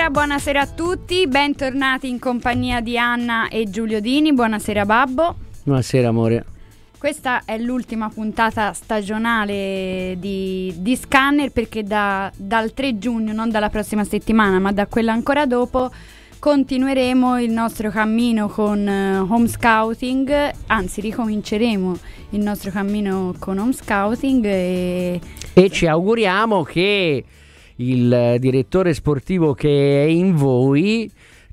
buonasera a tutti, bentornati in compagnia di Anna e Giulio Dini. Buonasera Babbo. Buonasera amore. Questa è l'ultima puntata stagionale di Scanner, perché dal 3 giugno, non dalla prossima settimana ma da quella ancora dopo, continueremo il nostro cammino con Home Scouting, anzi ricominceremo il nostro cammino con Home Scouting e ci auguriamo che il direttore sportivo che è in voi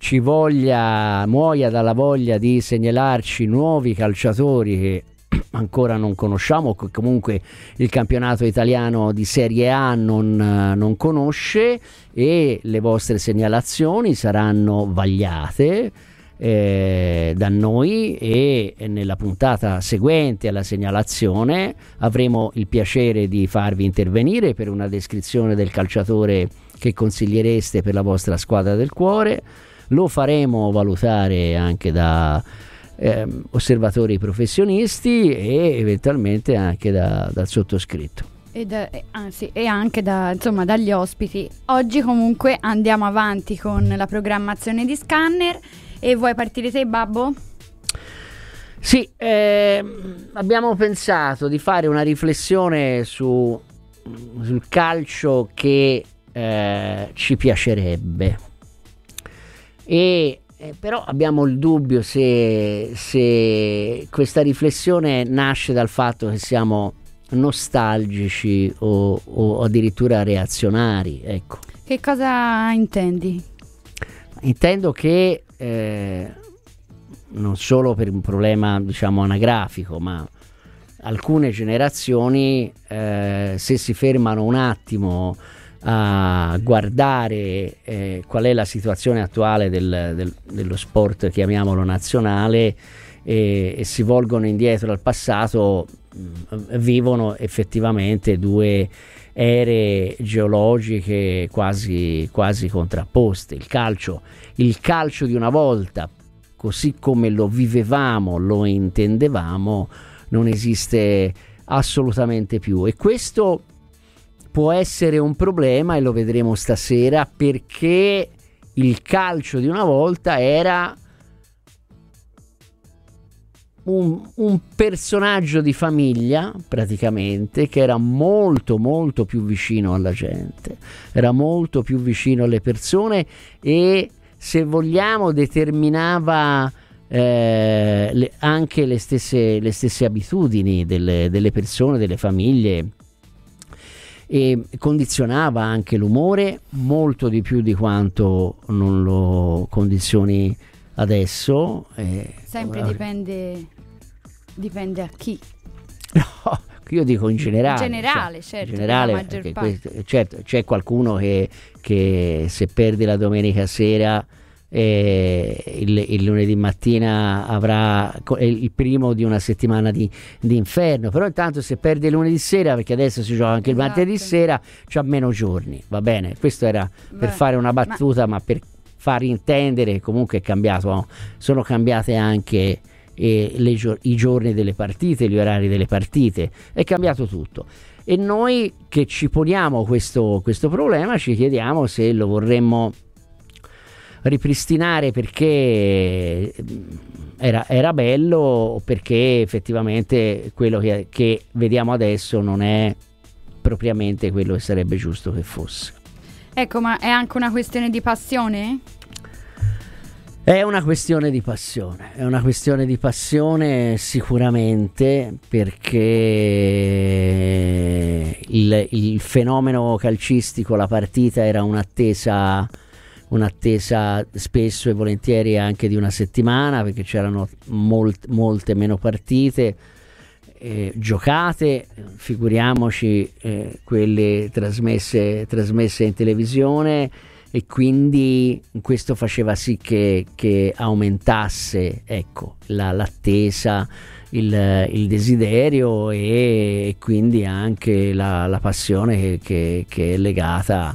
muoia dalla voglia di segnalarci nuovi calciatori che ancora non conosciamo, comunque il campionato italiano di Serie A non conosce, e le vostre segnalazioni saranno vagliate da noi, e nella puntata seguente alla segnalazione avremo il piacere di farvi intervenire per una descrizione del calciatore che consigliereste per la vostra squadra del cuore. Lo faremo valutare anche da osservatori professionisti e eventualmente anche dal sottoscritto e anche dagli ospiti. Oggi comunque andiamo avanti con la programmazione di Scanner. E vuoi partire te, Babbo? Sì, abbiamo pensato di fare una riflessione sul calcio che ci piacerebbe, però abbiamo il dubbio se questa riflessione nasce dal fatto che siamo nostalgici o addirittura reazionari, ecco. Che cosa intendi? Intendo che non solo per un problema diciamo anagrafico, ma alcune generazioni se si fermano un attimo a guardare qual è la situazione attuale dello sport, chiamiamolo nazionale, e si volgono indietro al passato, vivono effettivamente due ere geologiche quasi contrapposte. Il calcio di una volta, così come lo vivevamo, lo intendevamo, non esiste assolutamente più, e questo può essere un problema, e lo vedremo stasera, perché il calcio di una volta era un personaggio di famiglia, praticamente, che era molto molto più vicino alla gente, era molto più vicino alle persone, e se vogliamo determinava anche le stesse abitudini delle persone, delle famiglie, e condizionava anche l'umore molto di più di quanto non lo condizioni adesso. Sempre dipende a chi. No, io dico in generale. Certo. In generale, certo, c'è qualcuno che se perde la domenica sera, il lunedì mattina avrà il primo di una settimana di inferno, però intanto se perde il lunedì sera, perché adesso si gioca anche il martedì sera, c'ha meno giorni, va bene. Questo era per fare una battuta, ma per far intendere che comunque è cambiato, no? Sono cambiate anche i giorni delle partite, gli orari delle partite, è cambiato tutto, e noi che ci poniamo questo problema ci chiediamo se lo vorremmo ripristinare perché era bello, o perché effettivamente quello che vediamo adesso non è propriamente quello che sarebbe giusto che fosse. Ecco, ma è anche una questione di passione? È una questione di passione sicuramente, perché il fenomeno calcistico, la partita, era un'attesa spesso e volentieri anche di una settimana, perché c'erano molte meno partite giocate, figuriamoci quelle trasmesse in televisione, e quindi questo faceva sì che aumentasse, ecco, l'attesa, il desiderio, e quindi anche la passione che è legata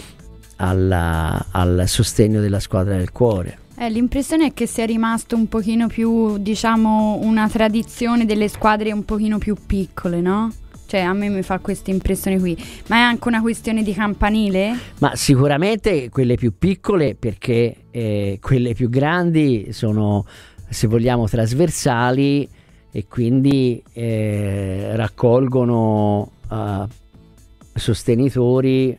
al sostegno della squadra del cuore. L'impressione è che sia rimasto un pochino più, diciamo, una tradizione delle squadre un pochino più piccole, no? Cioè, a me mi fa questa impressione qui. Ma è anche una questione di campanile? Ma sicuramente quelle più piccole, perché quelle più grandi sono, se vogliamo, trasversali e quindi raccolgono sostenitori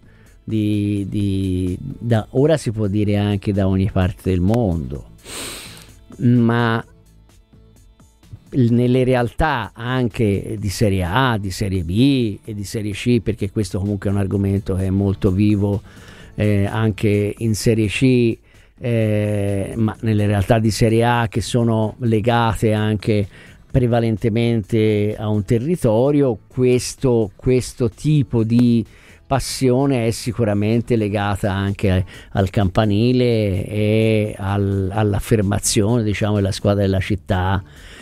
da, ora si può dire anche da ogni parte del mondo, ma nelle realtà anche di Serie A, di Serie B e di Serie C, perché questo comunque è un argomento che è molto vivo anche in Serie C, ma nelle realtà di Serie A che sono legate anche prevalentemente a un territorio, questo tipo di passione è sicuramente legata anche al campanile e all'affermazione, diciamo, della squadra della città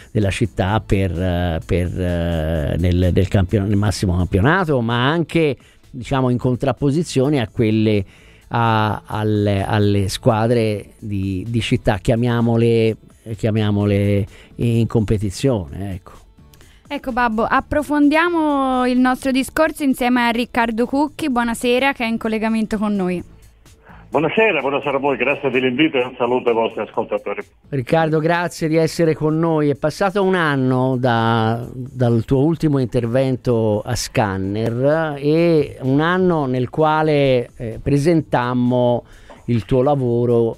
nel massimo campionato, ma anche, diciamo, in contrapposizione a quelle alle squadre di città, chiamiamole in competizione, Ecco Babbo, approfondiamo il nostro discorso insieme a Riccardo Cucchi. Buonasera, che è in collegamento con noi. Buonasera a voi, grazie dell'invito e un saluto ai vostri ascoltatori. Riccardo, grazie di essere con noi. È passato un anno dal tuo ultimo intervento a Scanner, e un anno nel quale presentammo il tuo lavoro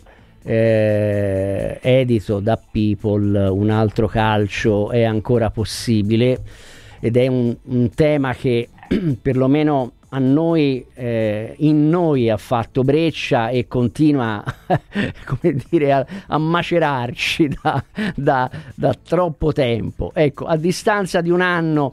edito da People, Un altro calcio è ancora possibile, ed è un tema che perlomeno a noi, in noi ha fatto breccia e continua come dire, a macerarci da troppo tempo. Ecco, a distanza di un anno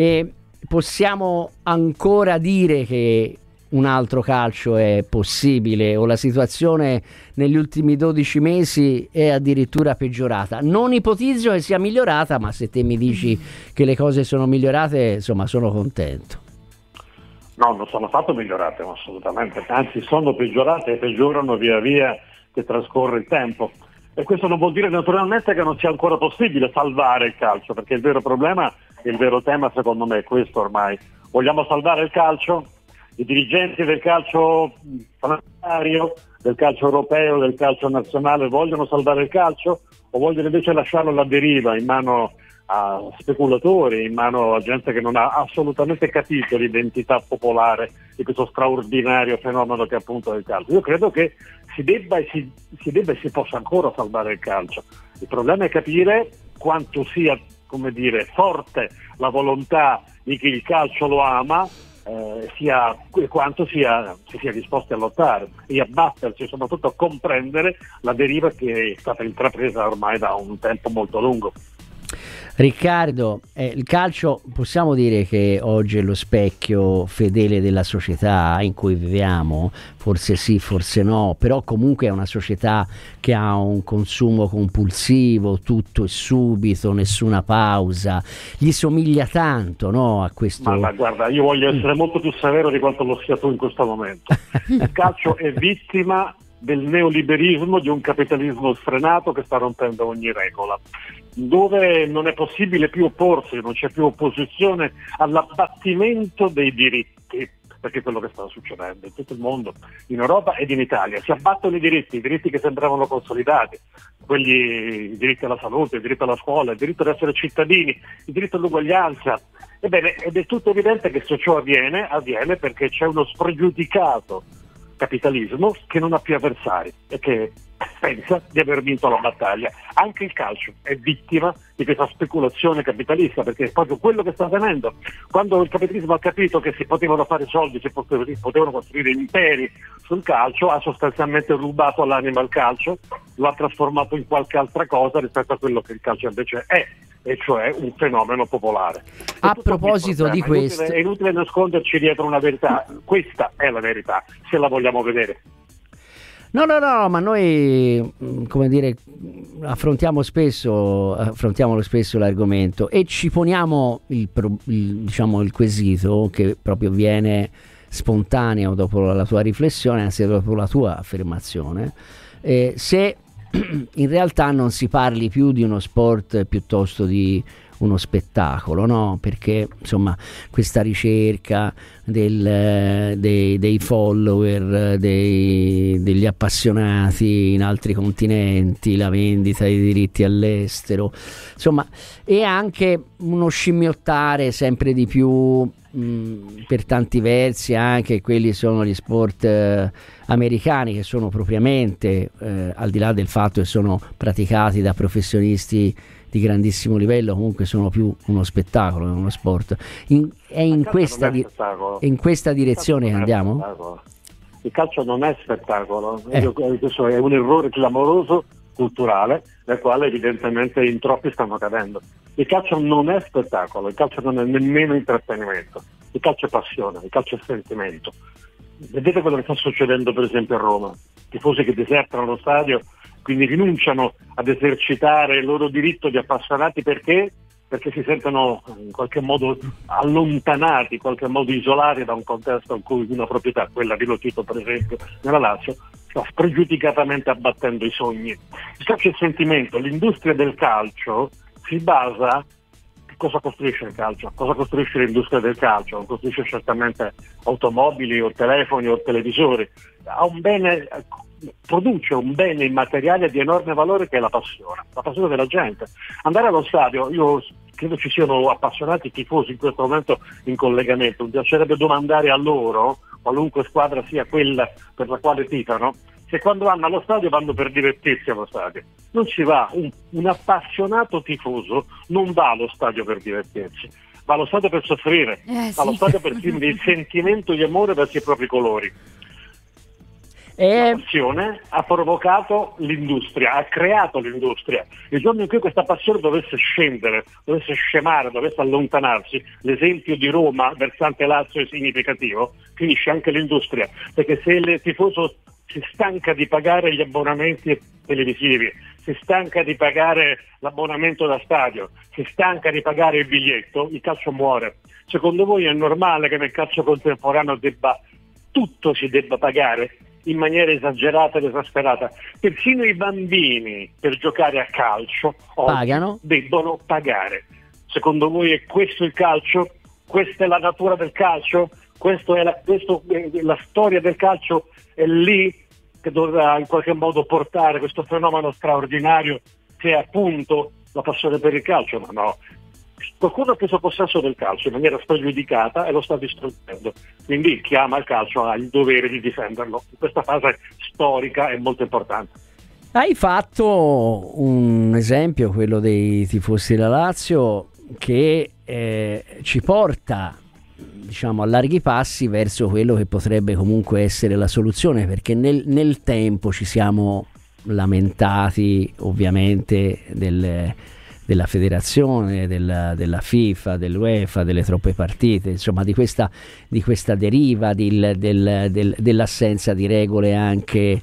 possiamo ancora dire che un altro calcio è possibile, o la situazione negli ultimi 12 mesi è addirittura peggiorata? Non ipotizzo che sia migliorata, ma se te mi dici che le cose sono migliorate, insomma, sono contento. No, non sono affatto migliorate, assolutamente, anzi sono peggiorate e peggiorano via via che trascorre il tempo. E questo non vuol dire naturalmente che non sia ancora possibile salvare il calcio, perché il vero problema e il vero tema secondo me è questo ormai. Vogliamo salvare il calcio? I dirigenti del calcio planetario, del calcio europeo, del calcio nazionale vogliono salvare il calcio, o vogliono invece lasciarlo alla deriva in mano a speculatori, in mano a gente che non ha assolutamente capito l'identità popolare di questo straordinario fenomeno che è appunto il calcio? Io credo che si debba e si possa ancora salvare il calcio. Il problema è capire quanto sia, come dire, forte la volontà di chi il calcio lo ama, quanto si sia disposti a lottare e a battersi, e soprattutto a comprendere la deriva che è stata intrapresa ormai da un tempo molto lungo. Riccardo, il calcio possiamo dire che oggi è lo specchio fedele della società in cui viviamo? Forse sì, forse no, però comunque è una società che ha un consumo compulsivo, tutto e subito, nessuna pausa. Gli somiglia tanto, no, a questo? Ma guarda, io voglio essere molto più severo di quanto lo sia tu in questo momento. Il calcio è vittima del neoliberismo, di un capitalismo sfrenato che sta rompendo ogni regola, dove non è possibile più opporsi, non c'è più opposizione all'abbattimento dei diritti, perché è quello che sta succedendo in tutto il mondo, in Europa ed in Italia. Si abbattono i diritti che sembravano consolidati, i diritti alla salute, il diritto alla scuola, il diritto ad essere cittadini, il diritto all'uguaglianza. Ebbene, ed è tutto evidente che se ciò avviene perché c'è uno spregiudicato capitalismo che non ha più avversari e che pensa di aver vinto la battaglia. Anche il calcio è vittima di questa speculazione capitalista, perché è proprio quello che sta avvenendo. Quando il capitalismo ha capito che si potevano fare soldi, si potevano costruire imperi sul calcio, ha sostanzialmente rubato l'anima al calcio, lo ha trasformato in qualche altra cosa rispetto a quello che il calcio invece è, e cioè un fenomeno popolare. A proposito di questo, è inutile nasconderci dietro una verità. Questa è la verità, se la vogliamo vedere. No, ma noi, come dire, affrontiamo spesso l'argomento e ci poniamo il quesito che proprio viene spontaneo dopo la tua riflessione, anzi dopo la tua affermazione, se in realtà non si parli più di uno sport piuttosto di uno spettacolo, no? Perché insomma questa ricerca dei follower, degli appassionati in altri continenti, la vendita dei diritti all'estero, insomma, e anche uno scimmiottare sempre di più per tanti versi anche quelli sono gli sport americani, che sono propriamente al di là del fatto che sono praticati da professionisti di grandissimo livello, comunque sono più uno spettacolo, uno sport. È in questa direzione che andiamo? Il calcio non è spettacolo, questo è un errore clamoroso culturale nel quale evidentemente in troppi stanno cadendo. Il calcio non è spettacolo, il calcio non è nemmeno intrattenimento, il calcio è passione, il calcio è sentimento. Vedete quello che sta succedendo per esempio a Roma, tifosi che desertano lo stadio, quindi rinunciano ad esercitare il loro diritto di appassionati perché si sentono in qualche modo allontanati, in qualche modo isolati da un contesto in cui una proprietà, quella di Lotito per esempio nella Lazio, sta spregiudicatamente abbattendo i sogni. Il calcio è sentimento, l'industria del calcio si basa. Cosa costruisce il calcio? Cosa costruisce l'industria del calcio? Non costruisce certamente automobili o telefoni o televisori, produce un bene immateriale di enorme valore che è la passione della gente. Andare allo stadio, io credo ci siano appassionati tifosi in questo momento in collegamento, mi piacerebbe domandare a loro, qualunque squadra sia quella per la quale tifano, se quando vanno allo stadio vanno per divertirsi allo stadio. Non ci va, un appassionato tifoso non va allo stadio per divertirsi, va allo stadio per soffrire, va allo stadio per esprimere il sentimento di amore verso i propri colori. La passione ha provocato l'industria, ha creato l'industria. Il giorno in cui questa passione dovesse scendere, dovesse scemare, dovesse allontanarsi, l'esempio di Roma versante Lazio è significativo, finisce anche l'industria, perché se il tifoso si stanca di pagare gli abbonamenti televisivi, si stanca di pagare l'abbonamento da stadio, si stanca di pagare il biglietto, il calcio muore. Secondo voi è normale che nel calcio contemporaneo tutto si debba pagare in maniera esagerata ed esasperata? Persino i bambini per giocare a calcio debbono pagare. Secondo voi è questo il calcio? Questa è la natura del calcio? Questa è la storia del calcio? È lì che dovrà in qualche modo portare questo fenomeno straordinario che è appunto la passione per il calcio? Ma no, qualcuno ha preso possesso del calcio in maniera spregiudicata e lo sta distruggendo, quindi chi ama il calcio ha il dovere di difenderlo. In questa fase storica è molto importante. Hai fatto un esempio, quello dei tifosi della Lazio, che ci porta, diciamo, a larghi passi verso quello che potrebbe comunque essere la soluzione, perché nel tempo ci siamo lamentati ovviamente della federazione, della FIFA, dell'UEFA, delle troppe partite, insomma di questa deriva dell'assenza di regole anche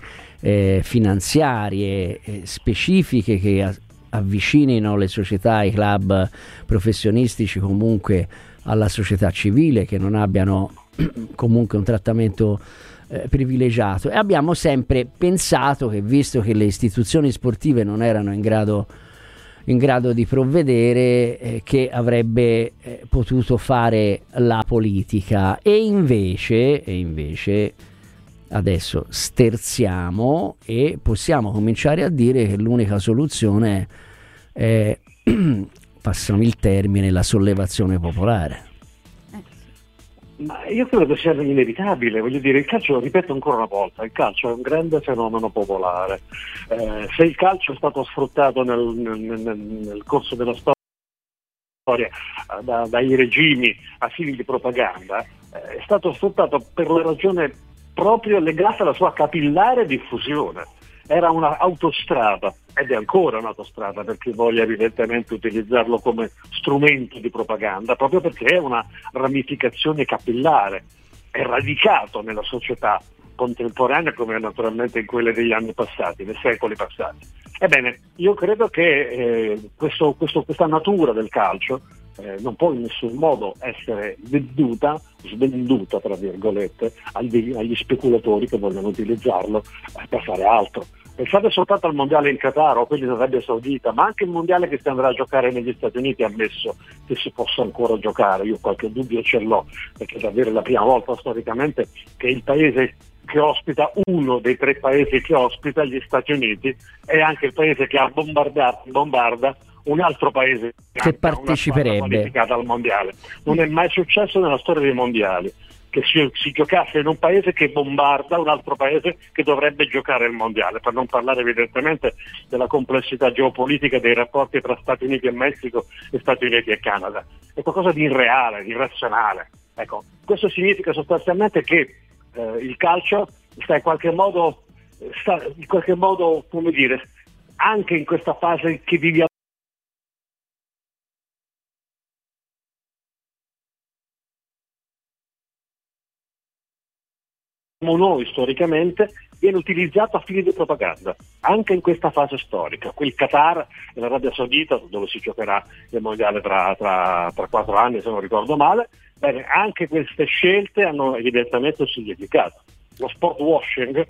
finanziarie specifiche che avvicinino le società, i club professionistici comunque alla società civile, che non abbiano comunque un trattamento privilegiato. E abbiamo sempre pensato che, visto che le istituzioni sportive non erano in grado di provvedere, che avrebbe potuto fare la politica, e invece adesso sterziamo e possiamo cominciare a dire che l'unica soluzione è, passami il termine, la sollevazione popolare. Ma io credo che sia inevitabile, voglio dire, il calcio, ripeto ancora una volta, il calcio è un grande fenomeno popolare. Se il calcio è stato sfruttato nel corso della storia dai regimi a fini di propaganda, è stato sfruttato per la ragione proprio legata alla sua capillare diffusione. Era un'autostrada, ed è ancora un'autostrada per chi voglia evidentemente utilizzarlo come strumento di propaganda, proprio perché è una ramificazione capillare, è radicato nella società contemporanea come naturalmente in quelle degli anni passati, nei secoli passati. Ebbene, io credo che questa natura del calcio non può in nessun modo essere svenduta tra virgolette agli speculatori che vogliono utilizzarlo per fare altro. Pensate soltanto al mondiale in Qatar o quelli dell'Arabia Saudita, ma anche il mondiale che si andrà a giocare negli Stati Uniti, ammesso che si possa ancora giocare. Io qualche dubbio ce l'ho, perché è davvero la prima volta storicamente che il paese che ospita, uno dei 3 paesi che ospita, gli Stati Uniti, è anche il paese che bombarda un altro paese che parteciperebbe qualificata al mondiale. Non è mai successo nella storia dei mondiali che si giocasse in un paese che bombarda un altro paese che dovrebbe giocare il mondiale, per non parlare evidentemente della complessità geopolitica dei rapporti tra Stati Uniti e Messico e Stati Uniti e Canada. È qualcosa di irreale, di irrazionale. Ecco, questo significa sostanzialmente che il calcio sta in qualche modo, come dire, anche in questa fase che viviamo noi storicamente, viene utilizzato a fini di propaganda, anche in questa fase storica. Qui il Qatar e l'Arabia Saudita, dove si giocherà il mondiale tra 4 anni, se non ricordo male, bene, anche queste scelte hanno evidentemente un significato. Lo sport washing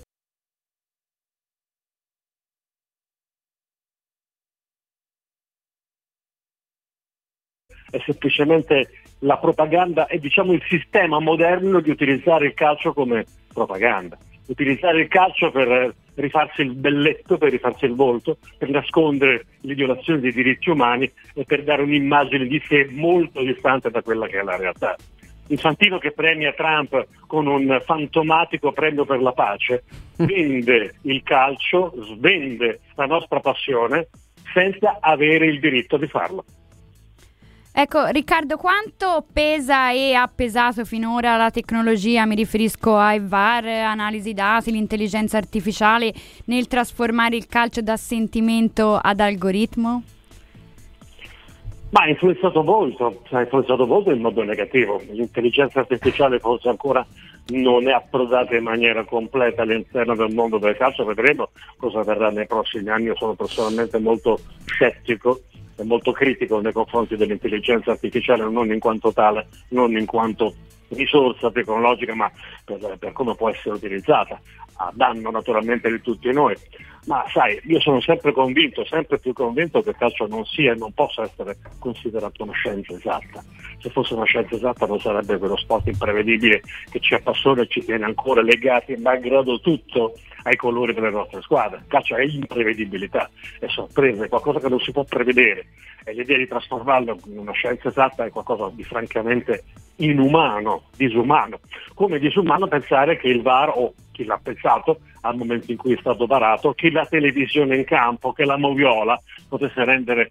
è semplicemente la propaganda, è diciamo il sistema moderno di utilizzare il calcio come propaganda, utilizzare il calcio per rifarsi il belletto, per rifarsi il volto, per nascondere le violazioni dei diritti umani e per dare un'immagine di sé molto distante da quella che è la realtà. Infantino, che premia Trump con un fantomatico premio per la pace, vende il calcio, svende la nostra passione senza avere il diritto di farlo. Ecco, Riccardo, quanto pesa e ha pesato finora la tecnologia, mi riferisco ai VAR, analisi dati, l'intelligenza artificiale, nel trasformare il calcio da sentimento ad algoritmo? Ma ha influenzato molto in modo negativo. L'intelligenza artificiale forse ancora non è approdata in maniera completa all'interno del mondo del calcio, vedremo cosa verrà nei prossimi anni. Io sono personalmente molto scettico e molto critico nei confronti dell'intelligenza artificiale, non in quanto tale, non in quanto risorsa tecnologica, ma per come può essere utilizzata, a danno naturalmente di tutti noi. Ma sai, io sono sempre più convinto che il calcio non sia e non possa essere considerato una scienza esatta. Se fosse una scienza esatta non sarebbe quello sport imprevedibile che ci appassiona e ci tiene ancora legati, malgrado tutto, ai colori delle nostre squadre. Il calcio è imprevedibilità, è sorpresa, è qualcosa che non si può prevedere, e l'idea di trasformarlo in una scienza esatta è qualcosa di francamente inumano, disumano. Come disumano pensare che il VAR, o chi l'ha pensato al momento in cui è stato varato, che la televisione in campo, che la moviola potesse rendere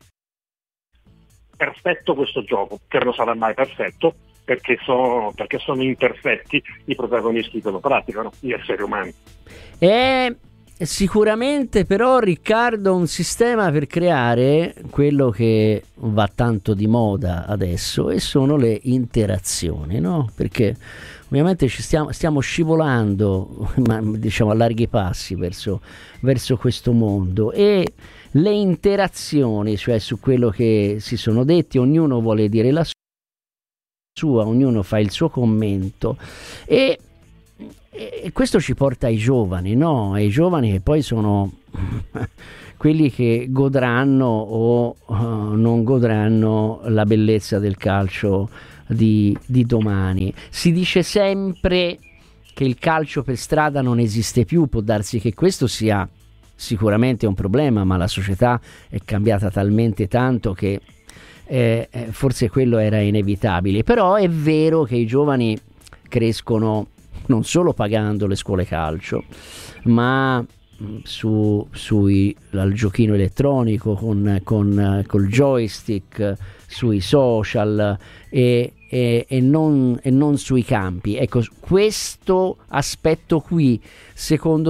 perfetto questo gioco, che non sarà mai perfetto perché sono imperfetti i protagonisti che lo praticano, gli esseri umani. È sicuramente però, Riccardo, un sistema per creare quello che va tanto di moda adesso, e sono le interazioni, no? Perché ovviamente stiamo scivolando, ma diciamo a larghi passi verso questo mondo, e le interazioni, cioè su quello che si sono detti, ognuno vuole dire la sua, ognuno fa il suo commento, e questo ci porta ai giovani, no? Ai giovani che poi sono quelli che godranno o non godranno la bellezza del calcio di domani. Si dice sempre che il calcio per strada non esiste più, può darsi che questo sia sicuramente un problema, ma la società è cambiata talmente tanto che forse quello era inevitabile. Però è vero che i giovani crescono non solo pagando le scuole calcio, ma al giochino elettronico, col joystick, sui social e non sui campi. Ecco, questo aspetto qui, secondo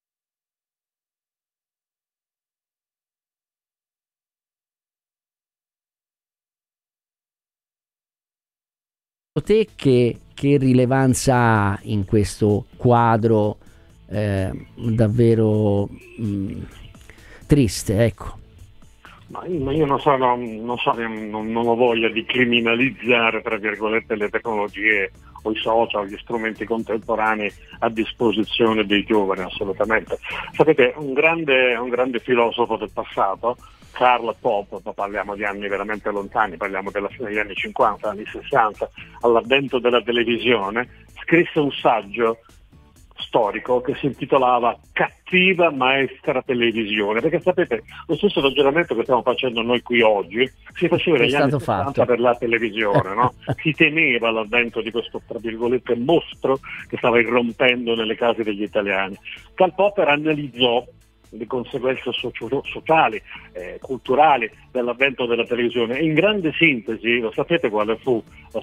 te che rilevanza ha in questo quadro davvero triste, ecco? Ma io non ho voglia di criminalizzare, tra virgolette, le tecnologie o i social, gli strumenti contemporanei a disposizione dei giovani, assolutamente. Sapete, un grande filosofo del passato, Karl Popper, ma parliamo di anni veramente lontani, parliamo della fine degli anni 50, anni 60, all'avvento della televisione, scrisse un saggio storico che si intitolava Cattiva maestra televisione, perché sapete, lo stesso ragionamento che stiamo facendo noi qui oggi si faceva negli anni 60 per la televisione, no? Si temeva l'avvento di questo, tra virgolette, mostro che stava irrompendo nelle case degli italiani. Karl Popper analizzò le conseguenze sociali, culturali dell'avvento della televisione. In grande sintesi, lo sapete quale fu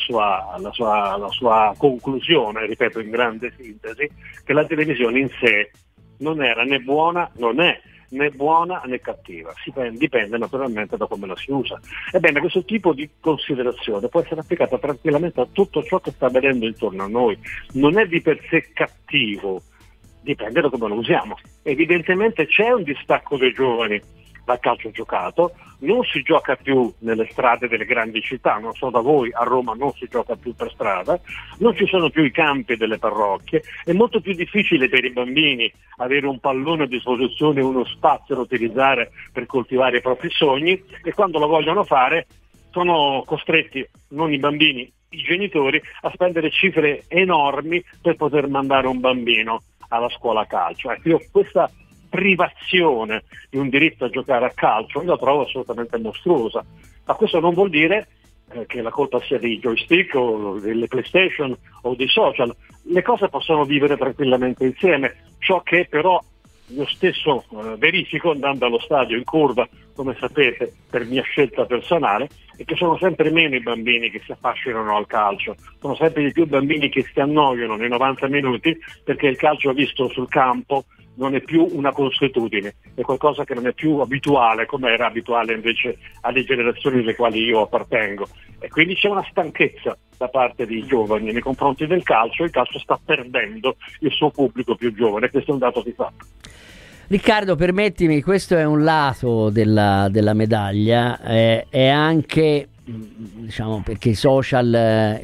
la sua conclusione, ripeto, in grande sintesi, che la televisione in sé non era né buona, non è né buona né cattiva, dipende naturalmente da come la si usa. Ebbene, questo tipo di considerazione può essere applicata tranquillamente a tutto ciò che sta avvenendo intorno a noi. Non è di per sé cattivo, dipende da come lo usiamo. Evidentemente c'è un distacco dei giovani dal calcio giocato, non si gioca più nelle strade delle grandi città, non so da voi, a Roma non si gioca più per strada, non ci sono più i campi delle parrocchie, è molto più difficile per i bambini avere un pallone a disposizione, uno spazio da utilizzare per coltivare i propri sogni, e quando lo vogliono fare sono costretti, non i bambini, i genitori, a spendere cifre enormi per poter mandare un bambino alla scuola calcio. Io questa privazione di un diritto a giocare a calcio io la trovo assolutamente mostruosa, ma questo non vuol dire che la colpa sia dei joystick o delle PlayStation o dei social. Le cose possono vivere tranquillamente insieme. Ciò che però io stesso verifico andando allo stadio in curva, come sapete, per mia scelta personale, è che sono sempre meno i bambini che si affascinano al calcio, sono sempre di più i bambini che si annoiano nei 90 minuti perché il calcio visto sul campo non è più una consuetudine, è qualcosa che non è più abituale come era abituale invece alle generazioni alle quali io appartengo, e quindi c'è una stanchezza da parte dei giovani nei confronti del calcio. Il calcio sta perdendo il suo pubblico più giovane, questo è un dato di fatto. Riccardo, permettimi, questo è un lato della medaglia, è anche, diciamo, perché i social,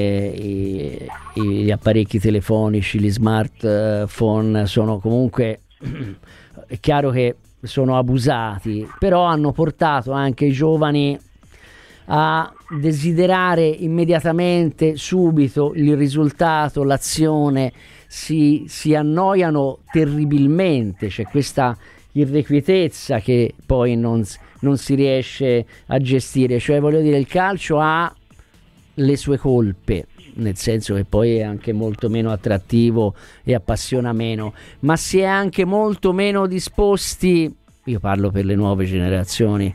gli apparecchi telefonici, gli smartphone sono comunque, è chiaro che sono abusati, però hanno portato anche i giovani a desiderare immediatamente, subito, il risultato, l'azione. Si annoiano terribilmente, c'è questa irrequietezza che poi non si riesce a gestire, cioè voglio dire, il calcio ha le sue colpe, nel senso che poi è anche molto meno attrattivo e appassiona meno, ma si è anche molto meno disposti, io parlo per le nuove generazioni,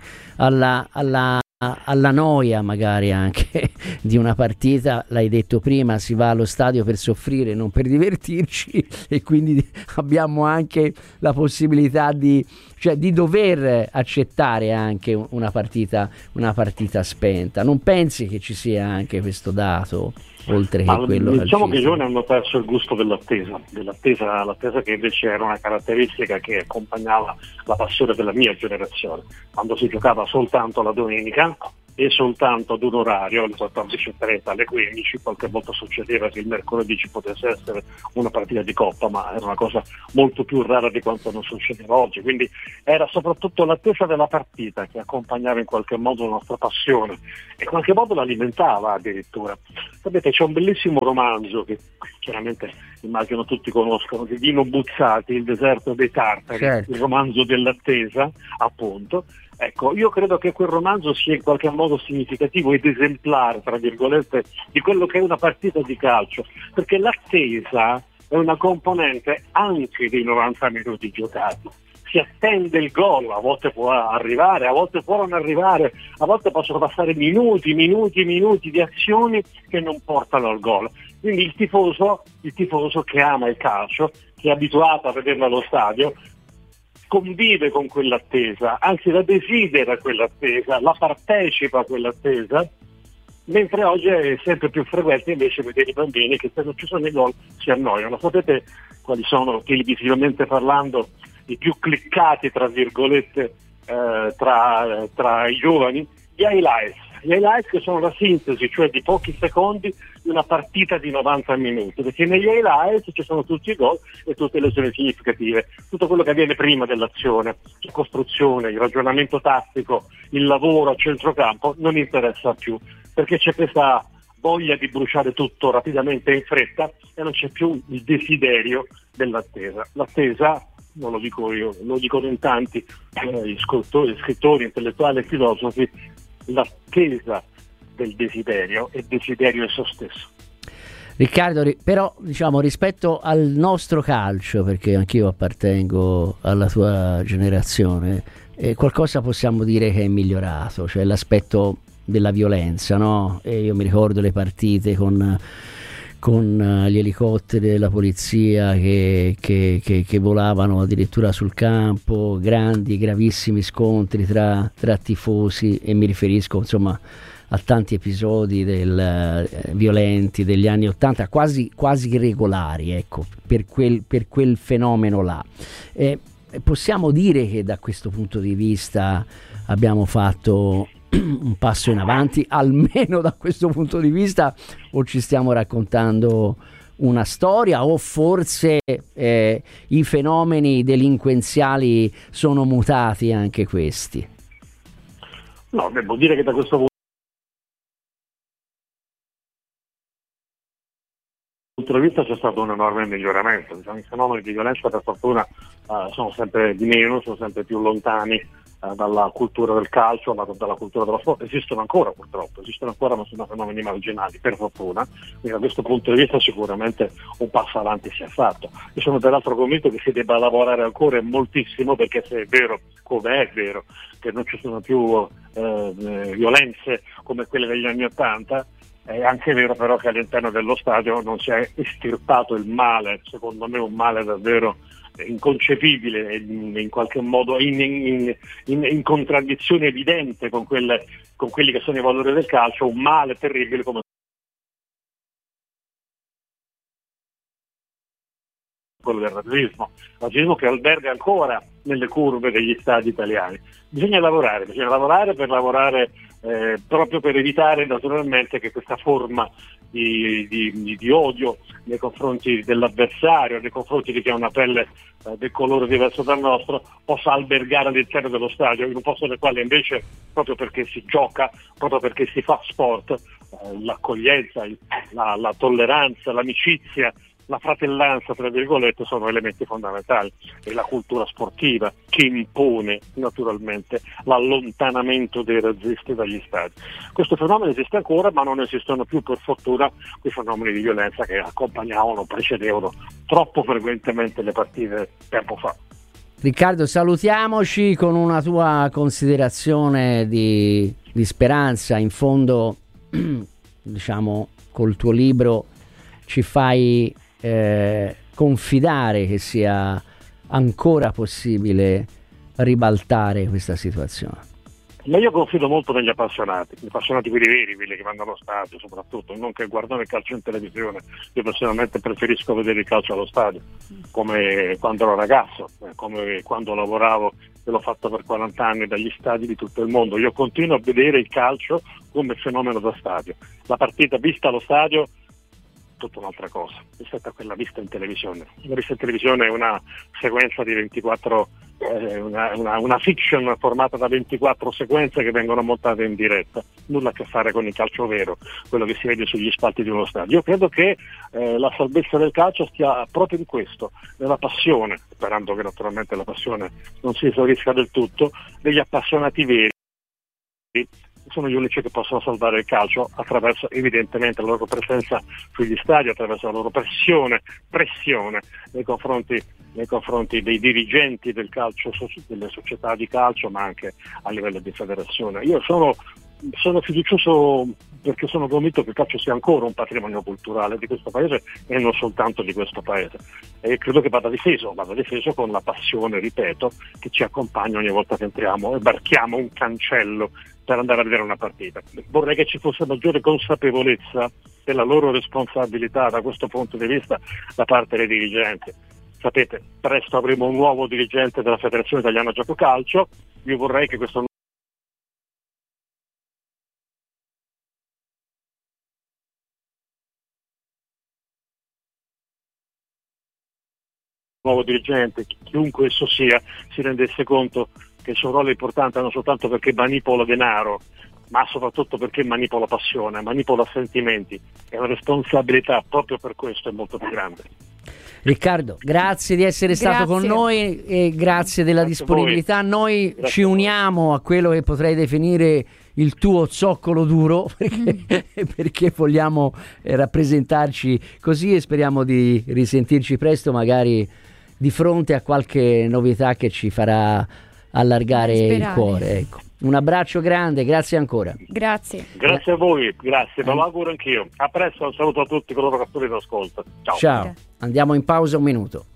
alla noia magari anche di una partita. L'hai detto prima, si va allo stadio per soffrire, non per divertirci, e quindi abbiamo anche la possibilità di dover accettare anche una partita spenta. Non pensi che ci sia anche questo dato, oltre che quello? Diciamo che i giovani hanno perso il gusto l'attesa che invece era una caratteristica che accompagnava la passione della mia generazione, quando si giocava soltanto la domenica e soltanto ad un orario, alle 14:30, alle 15, qualche volta succedeva che il mercoledì ci potesse essere una partita di coppa, ma era una cosa molto più rara di quanto non succedeva oggi, quindi era soprattutto l'attesa della partita che accompagnava in qualche modo la nostra passione e in qualche modo l'alimentava addirittura. Sapete, c'è un bellissimo romanzo che chiaramente immagino tutti conoscono, di Dino Buzzati, Il deserto dei tartari, certo. Il romanzo dell'attesa, appunto. Ecco, io credo che quel romanzo sia in qualche modo significativo ed esemplare, tra virgolette, di quello che è una partita di calcio, perché l'attesa è una componente anche dei 90 minuti giocati. Si attende il gol, a volte può arrivare, a volte può non arrivare, a volte possono passare minuti di azioni che non portano al gol. Quindi il tifoso che ama il calcio, che è abituato a vederlo allo stadio, convive con quell'attesa, anzi la desidera quell'attesa, la partecipa a quell'attesa, mentre oggi è sempre più frequente invece vedere i bambini che se non ci sono i gol si annoiano. Sapete quali sono, televisivamente parlando, i più cliccati, tra virgolette, tra i giovani? Gli highlights. Gli highlights che sono la sintesi, cioè di pochi secondi di una partita di 90 minuti, perché negli highlights ci sono tutti i gol e tutte le azioni significative, tutto quello che avviene prima dell'azione, la costruzione, il ragionamento tattico, il lavoro a centrocampo non interessa più, perché c'è questa voglia di bruciare tutto rapidamente e in fretta e non c'è più il desiderio dell'attesa. L'attesa, non lo dico io, lo dicono in tanti scrittori, intellettuali e filosofi, l'attesa del desiderio è desiderio esso stesso. Riccardo, però diciamo rispetto al nostro calcio, perché anch'io appartengo alla tua generazione, qualcosa possiamo dire che è migliorato, cioè l'aspetto della violenza, no? E io mi ricordo le partite con gli elicotteri della polizia che volavano addirittura sul campo, gravissimi scontri tra tifosi, e mi riferisco insomma a tanti episodi violenti degli anni '80, quasi irregolari, ecco, per quel fenomeno là. Possiamo dire che da questo punto di vista abbiamo fatto un passo in avanti, almeno da questo punto di vista, o ci stiamo raccontando una storia, o forse i fenomeni delinquenziali sono mutati anche questi? No, devo dire che da questo punto di vista c'è stato un enorme miglioramento. Diciamo, i fenomeni di violenza per fortuna sono sempre di meno, sono sempre più lontani dalla cultura del calcio, dalla cultura dello sport. Esistono ancora, purtroppo, ma sono fenomeni marginali, per fortuna. Quindi da questo punto di vista sicuramente un passo avanti si è fatto. Io sono peraltro convinto che si debba lavorare ancora moltissimo, perché se è vero, come è vero, che non ci sono più violenze come quelle degli anni '80, è anche vero però che all'interno dello stadio non si è estirpato il male, secondo me un male davvero inconcepibile e in qualche modo in contraddizione evidente con quelli che sono i valori del calcio, un male terribile come quello del razzismo che alberga ancora nelle curve degli stadi italiani. Bisogna lavorare proprio per evitare naturalmente che questa forma di odio nei confronti dell'avversario, nei confronti di chi ha una pelle del colore diverso dal nostro, possa albergare all'interno dello stadio, in un posto nel quale invece, proprio perché si gioca, proprio perché si fa sport, l'accoglienza, la tolleranza, l'amicizia, la fratellanza, tra virgolette, sono elementi fondamentali. E la cultura sportiva che impone naturalmente l'allontanamento dei razzisti dagli stadi. Questo fenomeno esiste ancora, ma non esistono più, per fortuna, quei fenomeni di violenza che accompagnavano, precedevano troppo frequentemente le partite tempo fa. Riccardo, salutiamoci con una tua considerazione di speranza. In fondo, diciamo, col tuo libro ci fai confidare che sia ancora possibile ribaltare questa situazione. Ma io confido molto negli appassionati quelli veri, quelli che vanno allo stadio soprattutto, non che guardano il calcio in televisione. Io personalmente preferisco vedere il calcio allo stadio, come quando ero ragazzo, come quando lavoravo e l'ho fatto per 40 anni dagli stadi di tutto il mondo. Io continuo a vedere il calcio come fenomeno da stadio. La partita vista allo stadio tutta un'altra cosa rispetto a quella vista in televisione. La vista in televisione è una sequenza di 24, una fiction formata da 24 sequenze che vengono montate in diretta, nulla a che fare con il calcio vero, quello che si vede sugli spalti di uno stadio. Io credo che la salvezza del calcio stia proprio in questo, nella passione, sperando che naturalmente la passione non si esaurisca del tutto, degli appassionati veri. Sono gli unici che possono salvare il calcio attraverso evidentemente la loro presenza sugli stadi, attraverso la loro pressione nei confronti dei dirigenti del calcio, delle società di calcio, ma anche a livello di federazione. Io sono fiducioso perché sono convinto che il calcio sia ancora un patrimonio culturale di questo paese e non soltanto di questo paese, e credo che vada difeso con la passione, ripeto, che ci accompagna ogni volta che entriamo e varchiamo un cancello per andare a vedere una partita. Vorrei che ci fosse maggiore consapevolezza della loro responsabilità da questo punto di vista da parte dei dirigenti. Sapete, presto avremo un nuovo dirigente della Federazione Italiana Gioco Calcio. Io vorrei che questo nuovo dirigente, chiunque esso sia, si rendesse conto che il suo ruolo è importante non soltanto perché manipola denaro, ma soprattutto perché manipola passione, manipola sentimenti, e la responsabilità proprio per questo è molto più grande. Riccardo, grazie di essere stato con noi e grazie della disponibilità. Noi ci uniamo a quello che potrei definire il tuo zoccolo duro, perché vogliamo rappresentarci così, e speriamo di risentirci presto, magari di fronte a qualche novità che ci farà allargare il cuore. Ecco. Un abbraccio grande, grazie ancora. Grazie. Grazie a voi, grazie, me lo auguro anch'io. A presto, un saluto a tutti coloro che ascoltano. Ciao. Ciao, andiamo in pausa un minuto.